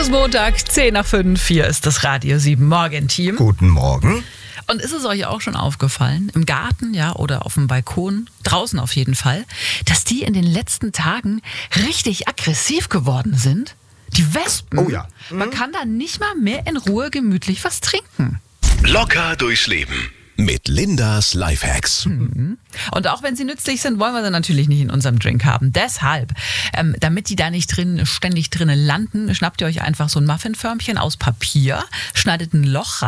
ist Montag, 10 nach 5. Hier ist das Radio 7 Morgen-Team. Guten Morgen. Und ist es euch auch schon aufgefallen, im Garten, ja, oder auf dem Balkon, draußen auf jeden Fall, dass die in den letzten Tagen richtig aggressiv geworden sind? Die Wespen. Oh ja. Man kann da nicht mal mehr in Ruhe gemütlich was trinken. Locker durchs Leben mit Lindas Lifehacks. Und auch wenn sie nützlich sind, wollen wir sie natürlich nicht in unserem Drink haben. Deshalb, damit die da nicht ständig drinnen landen, schnappt ihr euch einfach so ein Muffinförmchen aus Papier, schneidet ein Loch rein.